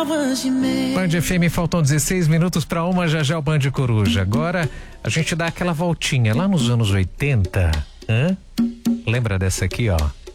Band FM, faltam 16 minutos para uma, já já o Band Coruja. Agora a gente dá aquela voltinha lá nos anos 80. Lembra dessa aqui, ó?